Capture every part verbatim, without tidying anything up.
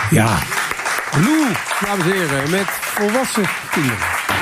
Ja, Lou, dames en heren, met volwassen kinderen.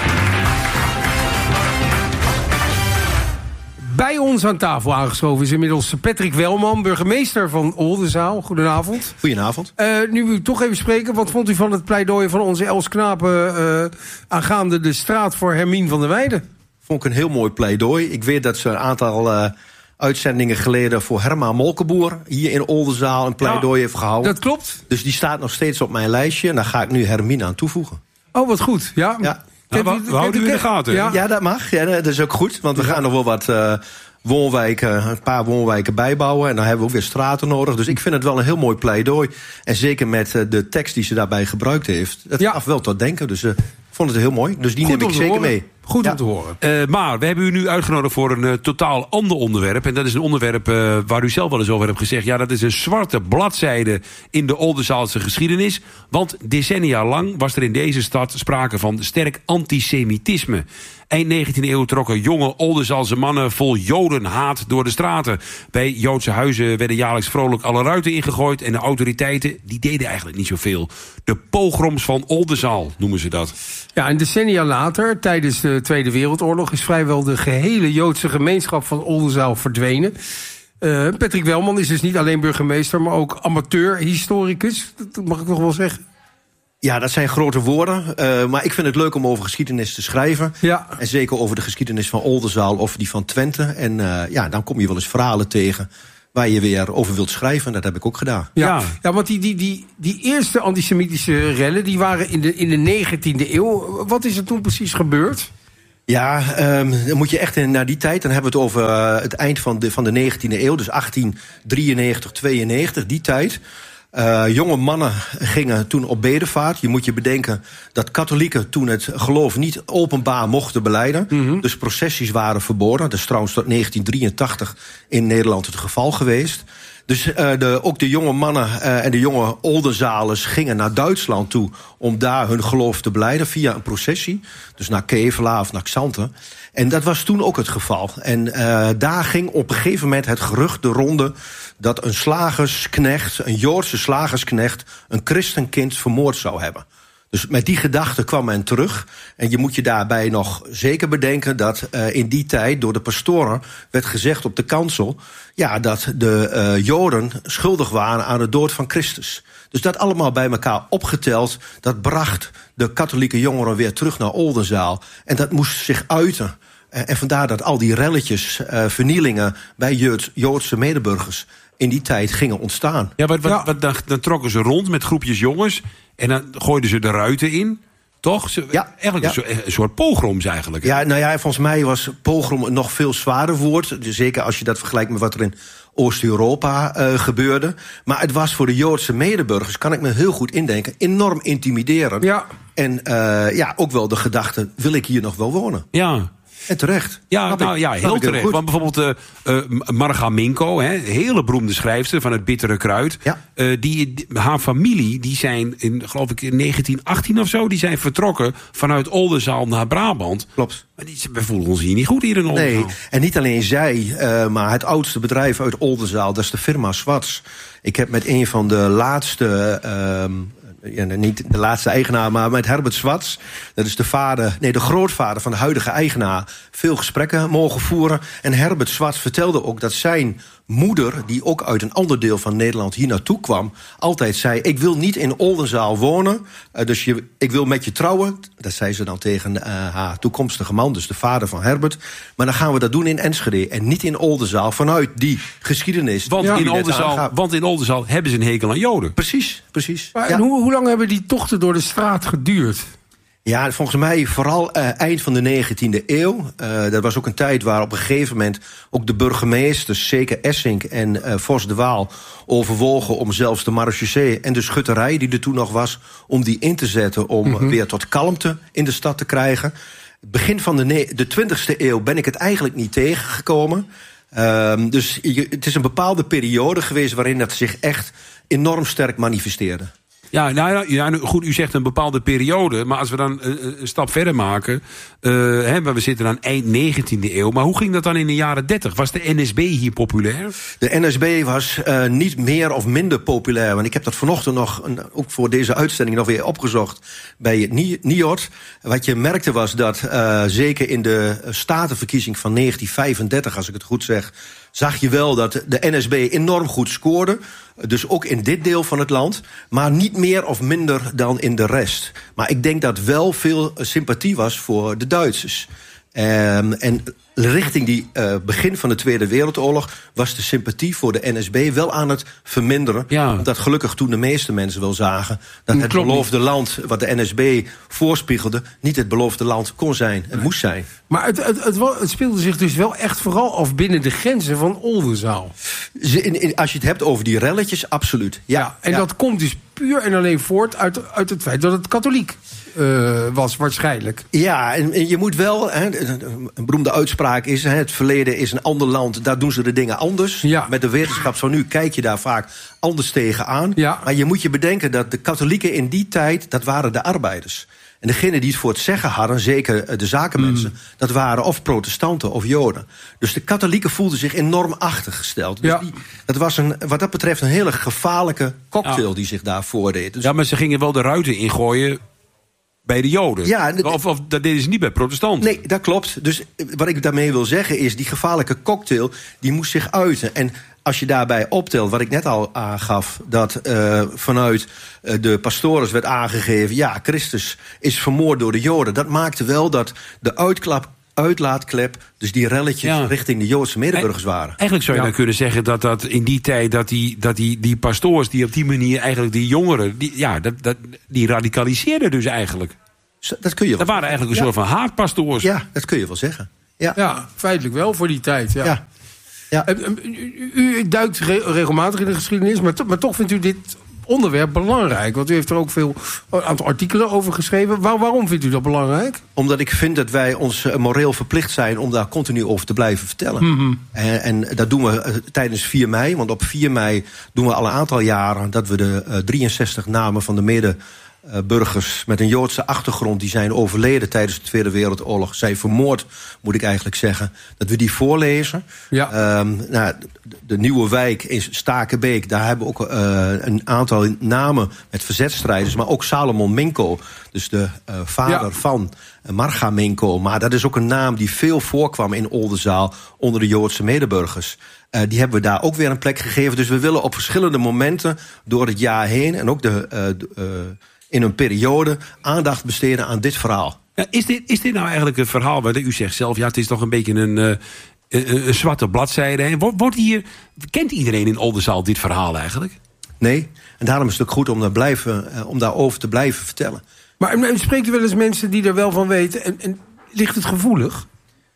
Bij ons aan tafel aangeschoven is inmiddels Patrick Welman, burgemeester van Oldenzaal. Goedenavond. Goedenavond. Uh, nu wil ik toch even spreken. Wat vond u van het pleidooi van onze Els Knapen uh, aangaande de straat voor Hermien van der Weijden? Vond ik een heel mooi pleidooi. Ik weet dat ze een aantal uh, uitzendingen geleden voor Herma Molkenboer hier in Oldenzaal een pleidooi nou, heeft gehouden. Dat klopt. Dus die staat nog steeds op mijn lijstje en daar ga ik nu Hermien aan toevoegen. Oh, wat goed. Ja. Ja. Nou, we, we houden u in de gaten. Ja, ja dat mag. Ja, dat is ook goed. Want we gaan nog wel wat uh, woonwijken, een paar woonwijken bijbouwen. En dan hebben we ook weer straten nodig. Dus ik vind het wel een heel mooi pleidooi. En zeker met uh, de tekst die ze daarbij gebruikt heeft. Dat ja. gaf wel tot denken. Dus uh, ik vond het heel mooi. Dus die goed neem ik zeker horen. mee. Goed ja. om te horen. Uh, maar we hebben u nu uitgenodigd voor een uh, totaal ander onderwerp. En dat is een onderwerp uh, waar u zelf wel eens over hebt gezegd. Ja, dat is een zwarte bladzijde in de Oldenzaalse geschiedenis. Want decennia lang was er in deze stad sprake van sterk antisemitisme. Eind negentiende eeuw trokken jonge Oldenzaalse mannen vol jodenhaat door de straten. Bij Joodse huizen werden jaarlijks vrolijk alle ruiten ingegooid. En de autoriteiten die deden eigenlijk niet zoveel. De pogroms van Oldenzaal noemen ze dat. Ja, en decennia later, tijdens de Tweede Wereldoorlog, is vrijwel de gehele Joodse gemeenschap van Oldenzaal verdwenen. Uh, Patrick Welman is dus niet alleen burgemeester, maar ook amateur-historicus. Dat mag ik nog wel zeggen. Ja, dat zijn grote woorden. Uh, maar ik vind het leuk om over geschiedenis te schrijven. Ja. En zeker over de geschiedenis van Oldenzaal of die van Twente. En uh, ja, dan kom je wel eens verhalen tegen waar je weer over wilt schrijven. Dat heb ik ook gedaan. Ja, Ja. ja want die, die, die, die eerste antisemitische rellen, die waren in de, in de negentiende eeuw. Wat is er toen precies gebeurd? Ja, um, dan moet je echt in, naar die tijd. Dan hebben we het over uh, het eind van de, van de negentiende eeuw. Dus achttien drieënnegentig, tweeënnegentig, die tijd. Uh, jonge mannen gingen toen op bedevaart. Je moet je bedenken dat katholieken toen het geloof niet openbaar mochten belijden. Mm-hmm. Dus processies waren verboden. Dat is trouwens tot negentien drieëntachtig in Nederland het geval geweest. Dus uh, de, ook de jonge mannen uh, en de jonge Oldenzalers gingen naar Duitsland toe om daar hun geloof te belijden via een processie. Dus naar Kevelaar of naar Xanten. En dat was toen ook het geval. En uh, daar ging op een gegeven moment het gerucht de ronde dat een slagersknecht, een Joodse slagersknecht, een christenkind vermoord zou hebben. Dus met die gedachte kwam men terug. En je moet je daarbij nog zeker bedenken dat uh, in die tijd door de pastoren werd gezegd op de kansel, ja, dat de uh, Joden schuldig waren aan de dood van Christus. Dus dat allemaal bij elkaar opgeteld, dat bracht de katholieke jongeren weer terug naar Oldenzaal. En dat moest zich uiten. En vandaar dat al die relletjes, uh, vernielingen bij Jood, Joodse medeburgers in die tijd gingen ontstaan. Ja, wat, wat, Ja. wat, dan, dan trokken ze rond met groepjes jongens. En dan gooiden ze de ruiten in. Toch? Ze, Ja, eigenlijk ja. Een, soort, een soort pogroms eigenlijk. Ja, nou ja, volgens mij was pogrom een nog veel zwaarder woord. Zeker als je dat vergelijkt met wat er in Oost-Europa uh, gebeurde. Maar het was voor de Joodse medeburgers, kan ik me heel goed indenken, enorm intimiderend. Ja. En uh, ja, ook wel de gedachte, wil ik hier nog wel wonen? Ja. En terecht. Ja, Snap nou, ik. ja, Snap heel ik heel terecht. goed. Want bijvoorbeeld uh, uh, Marga Minko, hè, hele beroemde schrijfster van Het Bittere Kruid. Ja. Uh, die, die, haar familie, die zijn in, geloof ik, in negentien achttien of zo, die zijn vertrokken vanuit Oldenzaal naar Brabant. Klopt. Maar die, we voelen ons hier niet goed hier in Oldenzaal. Nee, en niet alleen zij, uh, maar het oudste bedrijf uit Oldenzaal, dat is de firma Swarts. Ik heb met een van de laatste, um, ja, niet de laatste eigenaar, maar met Herbert Swarts, dat is de vader, nee, de grootvader van de huidige eigenaar, veel gesprekken mogen voeren. En Herbert Swarts vertelde ook dat zijn moeder, die ook uit een ander deel van Nederland hier naartoe kwam, altijd zei, ik wil niet in Oldenzaal wonen, uh, dus je, ik wil met je trouwen. Dat zei ze dan tegen uh, haar toekomstige man, dus de vader van Herbert. Maar dan gaan we dat doen in Enschede en niet in Oldenzaal, vanuit die geschiedenis. Want, die in net Oldenzaal, aangaf. want in Oldenzaal hebben ze een hekel aan Joden. Precies, precies. Maar Ja. en hoe, hoe lang hebben die tochten door de straat geduurd? Ja, volgens mij vooral uh, eind van de negentiende eeuw. Uh, dat was ook een tijd waar op een gegeven moment ook de burgemeesters, zeker Essink en uh, Vos de Waal, overwogen om zelfs de marechaussee en de schutterij die er toen nog was, om die in te zetten om mm-hmm. weer tot kalmte in de stad te krijgen. Begin van de, ne- de twintigste eeuw ben ik het eigenlijk niet tegengekomen. Uh, dus je, het is een bepaalde periode geweest waarin dat zich echt enorm sterk manifesteerde. Ja, nou, ja, nou, goed, u zegt een bepaalde periode. Maar als we dan een, een stap verder maken. Uh, hè, we zitten aan eind negentiende eeuw. Maar hoe ging dat dan in de jaren dertig? Was de N S B hier populair? De N S B was uh, niet meer of minder populair. Want ik heb dat vanochtend nog, ook voor deze uitzending, nog weer opgezocht bij het N I O D. Wat je merkte was dat, uh, zeker in de statenverkiezing van negentien vijfendertig, als ik het goed zeg, zag je wel dat de N S B enorm goed scoorde. Dus ook in dit deel van het land. Maar niet meer of minder dan in de rest. Maar ik denk dat wel veel sympathie was voor de Duitsers. Um, en richting die uh, begin van de Tweede Wereldoorlog was de sympathie voor de N S B wel aan het verminderen. Ja. Omdat gelukkig toen de meeste mensen wel zagen dat het Klopt beloofde niet. land wat de N S B voorspiegelde niet het beloofde land kon zijn. Het nee. moest zijn. Maar het, het, het, het speelde zich dus wel echt vooral af binnen de grenzen van Oldenzaal. In, in, als je het hebt over die relletjes, absoluut. Ja, ja, en ja. dat komt dus puur en alleen voort uit, uit het feit dat het katholiek uh, was, waarschijnlijk. Ja, en, en je moet wel, hè, een beroemde uitspraak is, hè, het verleden is een ander land, daar doen ze de dingen anders. Ja. Met de wetenschap van nu kijk je daar vaak anders tegenaan. Ja. Maar je moet je bedenken dat de katholieken in die tijd, dat waren de arbeiders. En degenen die het voor het zeggen hadden, zeker de zakenmensen, mm. dat waren of protestanten of joden. Dus de katholieken voelden zich enorm achtergesteld. Dus ja. die, dat was een, wat dat betreft een hele gevaarlijke cocktail ja. die zich daar voordeed. Dus ja, maar ze gingen wel de ruiten ingooien bij de joden. Ja, of, of dat deden ze niet bij protestanten. Nee, dat klopt. Dus wat ik daarmee wil zeggen is, die gevaarlijke cocktail, die moest zich uiten. En als je daarbij optelt, wat ik net al aangaf, dat uh, vanuit uh, de pastores werd aangegeven, ja, Christus is vermoord door de Joden. Dat maakte wel dat de uitklap, uitlaatklep, dus die relletjes ja. richting de Joodse medeburgers waren. Eigenlijk zou je ja. dan kunnen zeggen dat dat in die tijd, dat die, dat die, die pastoors die op die manier eigenlijk die jongeren, die, ja, dat, dat, die radicaliseerden dus eigenlijk. Dat kun je wel. Dat waren eigenlijk een ja. soort van haatpastoors. Ja, dat kun je wel zeggen. Ja, ja feitelijk wel voor die tijd. Ja. ja. Ja. U, u duikt regelmatig in de geschiedenis, maar, to, maar toch vindt u dit onderwerp belangrijk. Want u heeft er ook veel een aantal artikelen over geschreven. Waar, waarom vindt u dat belangrijk? Omdat ik vind dat wij ons moreel verplicht zijn om daar continu over te blijven vertellen. Mm-hmm. En, en dat doen we uh, tijdens vier mei. Want op vier mei doen we al een aantal jaren dat we de uh, drieënzestig namen van de mede Uh, burgers met een Joodse achtergrond die zijn overleden tijdens de Tweede Wereldoorlog, zijn vermoord, moet ik eigenlijk zeggen, dat we die voorlezen. Ja. Um, nou, de, de nieuwe wijk in Stakenbeek, daar hebben we ook uh, een aantal namen met verzetstrijders, maar ook Salomon Minko, dus de uh, vader ja. van uh, Marga Minko. Maar dat is ook een naam die veel voorkwam in Oldenzaal onder de Joodse medeburgers. Uh, die hebben we daar ook weer een plek gegeven. Dus we willen op verschillende momenten door het jaar heen en ook de, uh, de uh, in een periode aandacht besteden aan dit verhaal. Ja, is, dit, is dit nou eigenlijk een verhaal waar u zegt zelf, ja, het is toch een beetje een, uh, een, een zwarte bladzijde. Hè? Wordt, wordt hier, kent iedereen in Oldenzaal dit verhaal eigenlijk? Nee, en daarom is het ook goed om, daar blijven, uh, om daarover te blijven vertellen. Maar en, spreekt u wel eens mensen die er wel van weten en, en ligt het gevoelig?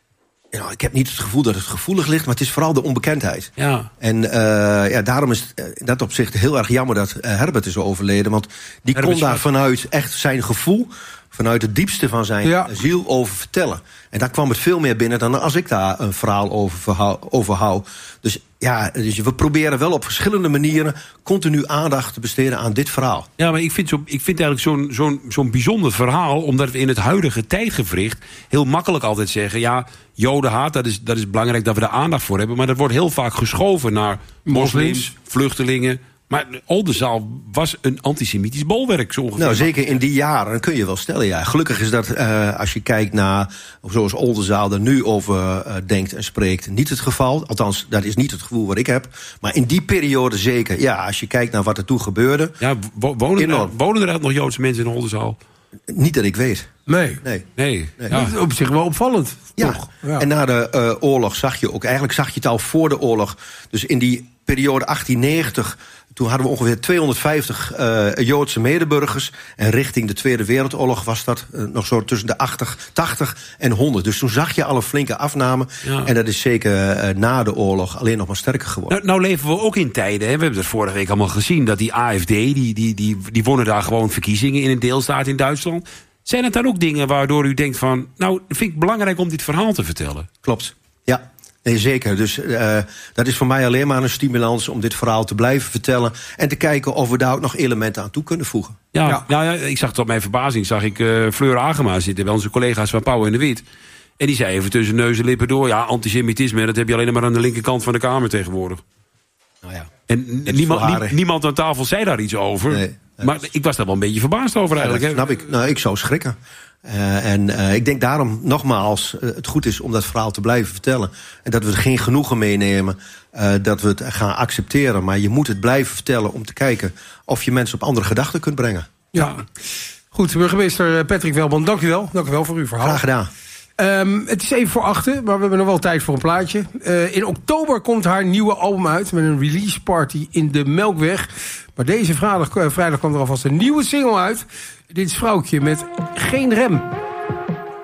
Ja, ik heb niet het gevoel dat het gevoelig ligt, maar het is vooral de onbekendheid. Ja. En uh, ja, daarom is het in dat opzicht heel erg jammer dat uh, Herbert is overleden. Want die Herbert kon daar vanuit echt zijn gevoel, vanuit het diepste van zijn ja. ziel over vertellen. En daar kwam het veel meer binnen dan als ik daar een verhaal over, verhaal, over hou. Dus ja, dus we proberen wel op verschillende manieren continu aandacht te besteden aan dit verhaal. Ja, maar ik vind, zo, ik vind eigenlijk zo'n, zo'n, zo'n bijzonder verhaal, omdat we in het huidige tijdgevricht heel makkelijk altijd zeggen, ja, jodenhaat, dat is, dat is belangrijk dat we daar aandacht voor hebben, maar dat wordt heel vaak geschoven naar moslims, moslims vluchtelingen. Maar Oldenzaal was een antisemitisch bolwerk, zo ongeveer. Nou, zeker in die jaren kun je wel stellen, ja. Gelukkig is dat, uh, als je kijkt naar zoals Oldenzaal er nu over uh, denkt en spreekt, niet het geval. Althans, dat is niet het gevoel wat ik heb. Maar in die periode zeker, ja, als je kijkt naar wat er toen gebeurde. Ja, wonen, er, wonen er nog Joodse mensen in Oldenzaal? Niet dat ik weet. Nee. Nee. nee. nee. Ja. Dat is op zich wel opvallend. Ja. Toch? Ja. En na de uh, oorlog zag je ook, eigenlijk zag je het al voor de oorlog. Dus in die periode achttien negentig, toen hadden we ongeveer tweehonderdvijftig uh, Joodse medeburgers. En richting de Tweede Wereldoorlog was dat uh, nog zo tussen de tachtig en honderd. Dus toen zag je al een flinke afname. Ja. En dat is zeker uh, na de oorlog alleen nog maar sterker geworden. Nou, nou leven we ook in tijden, hè? We hebben het vorige week allemaal gezien, dat die A F D, die, die, die, die wonnen daar gewoon verkiezingen in een deelstaat in Duitsland. Zijn het dan ook dingen waardoor u denkt van, nou, vind ik belangrijk om dit verhaal te vertellen? Klopt, ja. Nee, zeker. Dus uh, dat is voor mij alleen maar een stimulans om dit verhaal te blijven vertellen. En te kijken of we daar ook nog elementen aan toe kunnen voegen. Ja, ja. Nou ja, ik zag tot mijn verbazing, zag ik uh, Fleur Agema zitten bij onze collega's van Pauw en de Wit. En die zei even tussen neus en lippen door, ja, antisemitisme, dat heb je alleen maar aan de linkerkant van de Kamer tegenwoordig. Nou ja. En niemand, nie, niemand aan tafel zei daar iets over. Nee, maar is... ik was daar wel een beetje verbaasd over eigenlijk. Ja, dat snap ik. Nou, ik zou schrikken. Uh, en uh, ik denk daarom nogmaals, uh, het goed is om dat verhaal te blijven vertellen. En dat we er geen genoegen meenemen, uh, dat we het gaan accepteren. Maar je moet het blijven vertellen om te kijken of je mensen op andere gedachten kunt brengen. Ja, goed. Burgemeester Patrick Welman, dank u wel. Dank u wel voor uw verhaal. Graag gedaan. Um, het is even voor achten, maar we hebben nog wel tijd voor een plaatje. Uh, in oktober komt haar nieuwe album uit met een release party in de Melkweg. Maar deze vrijdag, uh, vrijdag kwam er alvast een nieuwe single uit. Dit is Vrouwtje met Geen Rem.